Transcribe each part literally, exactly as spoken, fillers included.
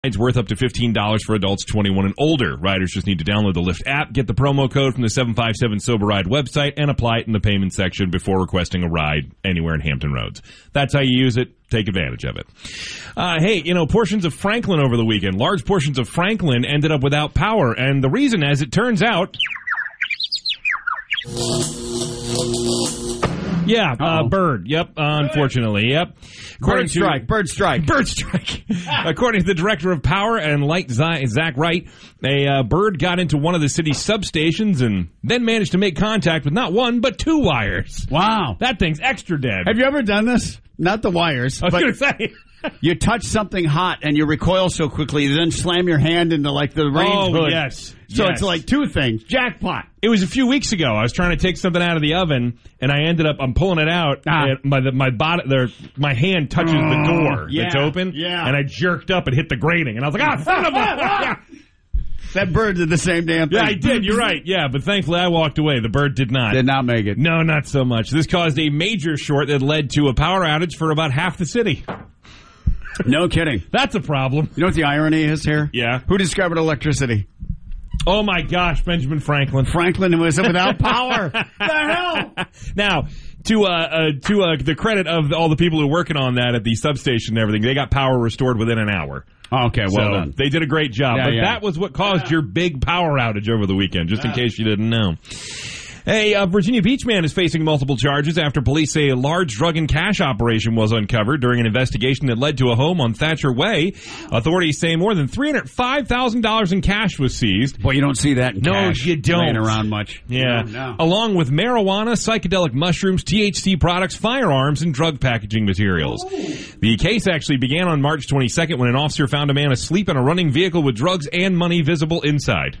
It's worth up to fifteen dollars for adults twenty-one and older. Riders just need to download the Lyft app, get the promo code from the seven five seven Sober Ride website, and apply it in the payment section before requesting a ride anywhere in Hampton Roads. That's how you use it. Take advantage of it. Uh, hey, you know, portions of Franklin over the weekend. Large portions of Franklin ended up without power, and the reason, as it turns out... Yeah, uh, bird. Yep, uh, unfortunately. Yep. Bird strike. Bird strike. Bird strike. According to the director of power and light, Zach Wright, a uh, bird got into one of the city's substations and then managed to make contact with not one, but two wires. Wow. That thing's extra dead. Have you ever done this? Not the wires. I was going to say. You touch something hot and you recoil so quickly, you then slam your hand into like the range oh, hood. yes. So yes. it's like two things. Jackpot. It was a few weeks ago. I was trying to take something out of the oven, and I ended up, I'm pulling it out, ah. and my the, my body, there, my hand touches oh, the door yeah, that's open, yeah. and I jerked up and hit the grating, and I was like, ah, son of a... That bird did the same damn thing. Yeah, I did. You're right. Yeah, but thankfully I walked away. The bird did not. Did not make it. No, not so much. This caused a major short that led to a power outage for about half the city. No kidding. That's a problem. You know what the irony is here? Yeah. Who discovered electricity? Oh, my gosh, Benjamin Franklin. Franklin was without power. The hell? Now, to uh, uh, to uh, the credit of all the people who are working on that at the substation and everything, they got power restored within an hour. Okay, well so done. They did a great job. Yeah, but yeah. that was what caused yeah. your big power outage over the weekend, just yeah. in case you didn't know. A uh, Virginia Beach man is facing multiple charges after police say a large drug and cash operation was uncovered during an investigation that led to a home on Thatcher Way. Authorities say more than three hundred five thousand dollars in cash was seized. Boy, you don't see that in no, cash you don't. laying around much. Yeah. No, no. Along with marijuana, psychedelic mushrooms, T H C products, firearms, and drug packaging materials. Ooh. The case actually began on March twenty-second when an officer found a man asleep in a running vehicle with drugs and money visible inside.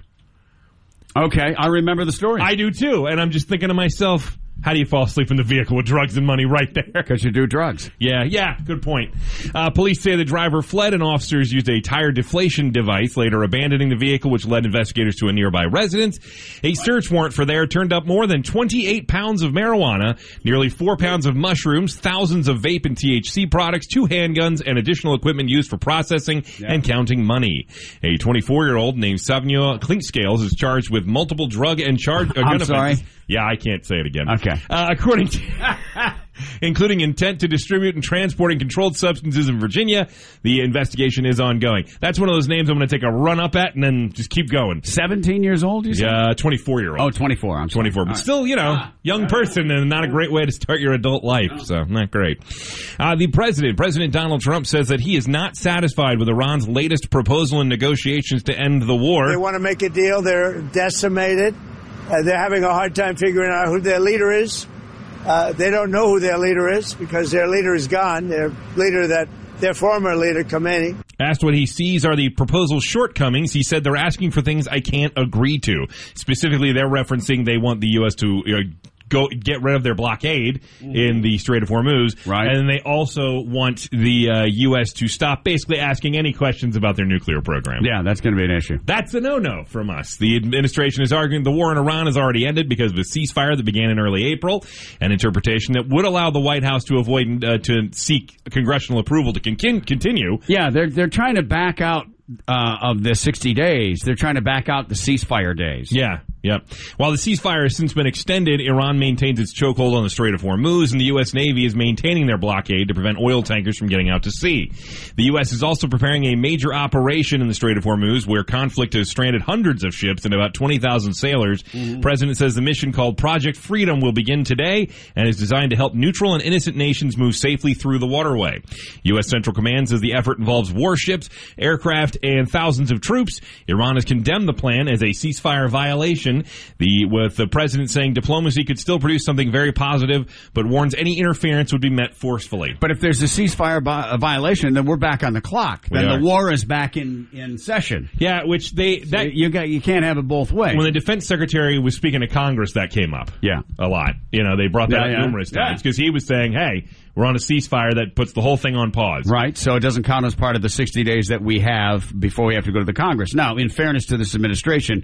Okay, I remember the story. I do too, and I'm just thinking to myself, how do you fall asleep in the vehicle with drugs and money right there? Because you do drugs. Yeah, yeah, good point. Uh, police say the driver fled and officers used a tire deflation device, later abandoning the vehicle, which led investigators to a nearby residence. A search warrant for there turned up more than twenty-eight pounds of marijuana, nearly four pounds of mushrooms, thousands of vape and T H C products, two handguns, and additional equipment used for processing yeah. and counting money. A twenty-four-year-old named Savnio Clinkscales is charged with multiple drug and charge... Uh, I'm sorry? Offenses. Yeah, I can't say it again. Okay. Uh, according to, including intent to distribute and transporting controlled substances in Virginia, the investigation is ongoing. That's one of those names I'm going to take a run up at and then just keep going. seventeen years old, you said? Yeah, twenty-four-year-old. Oh, twenty-four. I'm sorry. twenty-four. But right. still, you know, ah, young person and not a great way to start your adult life. So, not great. Uh, the president, President Donald Trump, says that he is not satisfied with Iran's latest proposal in negotiations to end the war. They want to make a deal. They're decimated. Uh, they're having a hard time figuring out who their leader is. Uh, they don't know who their leader is because their leader is gone. Their leader, that their former leader, Khomeini. Asked what he sees are the proposal's shortcomings, he said they're asking for things I can't agree to. Specifically, they're referencing they want the U S to you know, go get rid of their blockade mm-hmm. in the Strait of Hormuz. Right. And they also want the uh, U S to stop basically asking any questions about their nuclear program. Yeah, that's going to be an issue. That's a no-no from us. The administration is arguing the war in Iran has already ended because of a ceasefire that began in early April, an interpretation that would allow the White House to avoid uh, to seek congressional approval to con- continue. Yeah, they're they're trying to back out uh, of the sixty days. They're trying to back out the ceasefire days. Yeah. Yep. While the ceasefire has since been extended, Iran maintains its chokehold on the Strait of Hormuz, and the U S Navy is maintaining their blockade to prevent oil tankers from getting out to sea. The U S is also preparing a major operation in the Strait of Hormuz, where conflict has stranded hundreds of ships and about twenty thousand sailors. Mm-hmm. The president says the mission, called Project Freedom, will begin today and is designed to help neutral and innocent nations move safely through the waterway. U S Central Command says the effort involves warships, aircraft, and thousands of troops. Iran has condemned the plan as a ceasefire violation. The with the president saying diplomacy could still produce something very positive, but warns any interference would be met forcefully. But if there's a ceasefire bi- a violation, then we're back on the clock. We then are. the war is back in, in session. Yeah, which they that so you got you can't have it both ways. When the defense secretary was speaking to Congress, that came up. Yeah, a lot. You know, they brought that yeah, up yeah. numerous times because yeah. he was saying, "Hey, we're on a ceasefire that puts the whole thing on pause." Right, so it doesn't count as part of the sixty days that we have before we have to go to the Congress. Now, in fairness to this administration,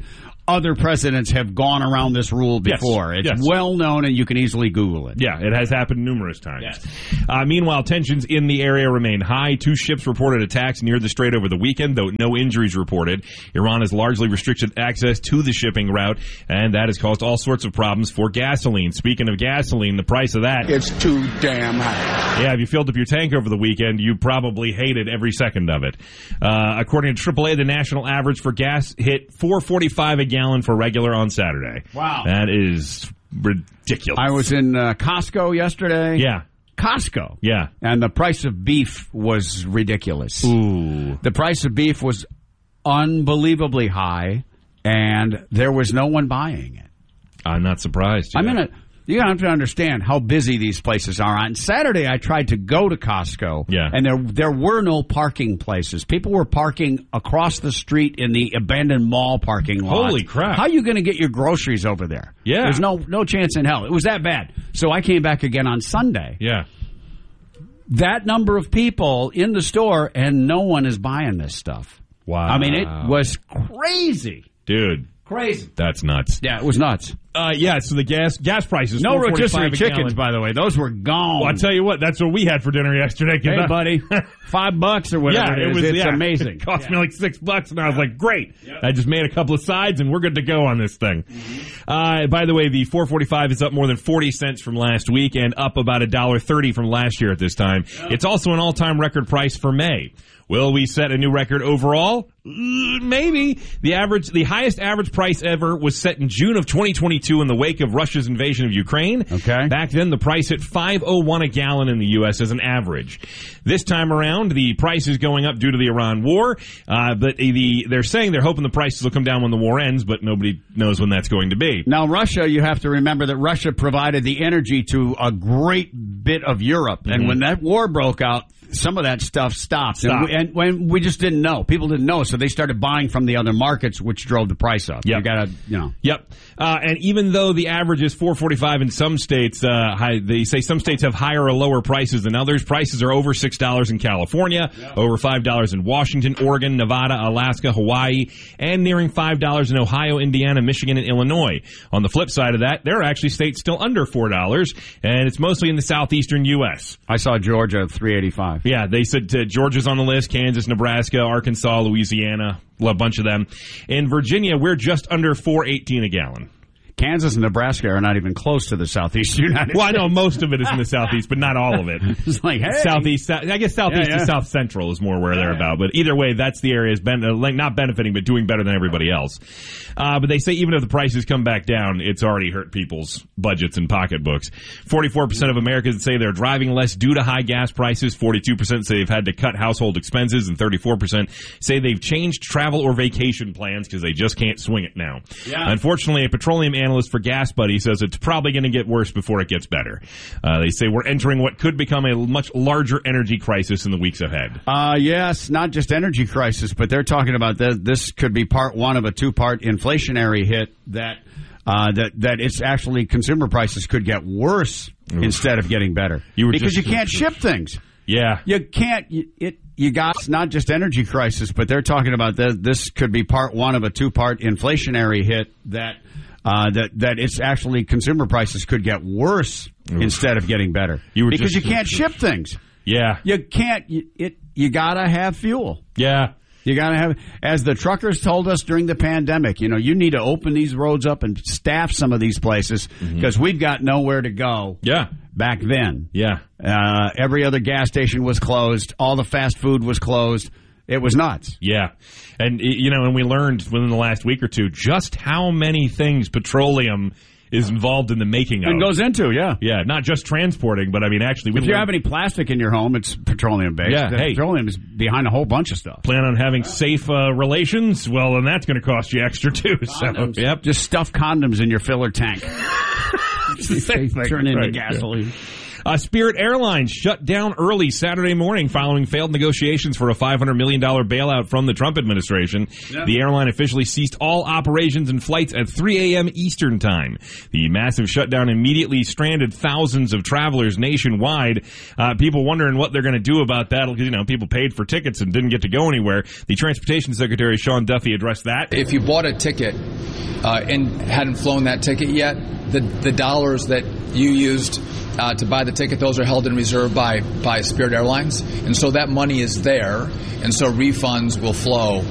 other presidents have gone around this rule before. Yes, It's yes. well known, and you can easily Google it. Yeah, it has happened numerous times. Yes. Uh, meanwhile, tensions in the area remain high. Two ships reported attacks near the strait over the weekend, though no injuries reported. Iran has largely restricted access to the shipping route, and that has caused all sorts of problems for gasoline. Speaking of gasoline, the price of that... It's too damn high. Yeah, if you filled up your tank over the weekend, you probably hated every second of it. Uh, according to triple A, the national average for gas hit four forty-five a gallon for regular on Saturday. Wow. That is ridiculous. I was in uh, Costco yesterday. Yeah. Costco. Yeah. And the price of beef was ridiculous. Ooh. The price of beef was unbelievably high, and there was no one buying it. I'm not surprised. I'm in a... You have to understand how busy these places are. On Saturday, I tried to go to Costco, Yeah. and there there were no parking places. People were parking across the street in the abandoned mall parking lot. Holy crap. How are you going to get your groceries over there? Yeah. There's no no chance in hell. It was that bad. So I came back again on Sunday. Yeah. That number of people in the store, and no one is buying this stuff. Wow. I mean, it was crazy. Dude, Crazy. that's nuts. Yeah, it was nuts. Uh, yeah, so the gas gas prices. No four forty-five rotisserie a chickens, gallon. by the way. Those were gone. Well, I'll tell you what, that's what we had for dinner yesterday. 'Cause Hey, I- buddy, five bucks or whatever Yeah, it it is. was. It's yeah. amazing. It cost me like six bucks, and I was like, "Great!" I just made a couple of sides, and we're good to go on this thing. Mm-hmm. Uh, by the way, the four forty-five is up more than forty cents from last week, and up about a dollar thirty from last year at this time. It's also an all-time record price for May. Will we set a new record overall? Uh, Maybe. The average, the highest average price ever was set in June of twenty twenty-two in the wake of Russia's invasion of Ukraine. Okay. Back then, the price hit five oh one a gallon in the U S as an average. This time around, the price is going up due to the Iran war. Uh, but the they're saying they're hoping the prices will come down when the war ends, but nobody knows when that's going to be. Now, Russia, you have to remember that Russia provided the energy to a great bit of Europe. Mm-hmm. And when that war broke out, some of that stuff stopped. And, Stopped. we, and when we just didn't know. People didn't know, so they started buying from the other markets, which drove the price up. Yep. You gotta, you know. Yep. Uh, and even though the average is four forty-five in some states, uh, high, they say some states have higher or lower prices than others. Prices are over six dollars in California, yep. over five dollars in Washington, Oregon, Nevada, Alaska, Hawaii, and nearing five dollars in Ohio, Indiana, Michigan, and Illinois. On the flip side of that, there are actually states still under four dollars, and it's mostly in the southeastern U S. I saw Georgia at three eighty-five. Yeah, they said uh, Georgia's on the list, Kansas, Nebraska, Arkansas, Louisiana, a bunch of them. In Virginia, we're just under four eighteen a gallon. Kansas and Nebraska are not even close to the southeast United Well, I States. know most of it is in the southeast, but not all of it. It's like, hey. Southeast, I guess southeast Yeah, yeah. to south central is more where they're about. But either way, that's the area is ben- uh, like not benefiting, but doing better than everybody else. Uh, but they say even if the prices come back down, it's already hurt people's budgets and pocketbooks. forty-four percent of Americans say they're driving less due to high gas prices. forty-two percent say they've had to cut household expenses, and thirty-four percent say they've changed travel or vacation plans because they just can't swing it now. Yeah. Unfortunately, a petroleum analyst for Gas Buddy says it's probably going to get worse before it gets better. Uh, they say we're entering what could become a much larger energy crisis in the weeks ahead. Uh, yes, not just energy crisis, but they're talking about that this could be part one of a two-part inflationary hit that uh, that that it's actually consumer prices could get worse Oof. instead of getting better. You were because just, you can't ship things. Yeah. You can't, you, it, you got, it's not just energy crisis, but they're talking about that this could be part one of a two-part inflationary hit that Uh, that that it's actually consumer prices could get worse Oof. instead of getting better. You were because just, you can't ship things. Yeah. You can't. You, it. You gotta have fuel. Yeah. You gotta have. As the truckers told us during the pandemic, you know, you need to open these roads up and staff some of these places because mm-hmm. we've got nowhere to go. Yeah. Back then. Yeah. Uh, every other gas station was closed. All the fast food was closed. It was nuts. Yeah. And, you know, and we learned within the last week or two just how many things petroleum is involved in the making of. And goes into, yeah. Yeah, not just transporting, but I mean, actually. We if you learned, have any plastic in your home, it's petroleum-based. Yeah, The hey. Petroleum is behind a whole bunch of stuff. Plan on having safe uh, relations? Well, then that's going to cost you extra, too. So, yep. Just stuff condoms in your filler tank. Same thing. Turn into Right, gasoline. yeah. Uh, Spirit Airlines shut down early Saturday morning following failed negotiations for a five hundred million dollars bailout from the Trump administration. Yep. The airline officially ceased all operations and flights at three a.m. Eastern Time. The massive shutdown immediately stranded thousands of travelers nationwide. Uh, people wondering what they're going to do about that. You know, people paid for tickets and didn't get to go anywhere. The Transportation Secretary, Sean Duffy, addressed that. If you bought a ticket uh, and hadn't flown that ticket yet, the the dollars that you used uh, to buy the ticket, those are held in reserve by, by Spirit Airlines. And so that money is there, and so refunds will flow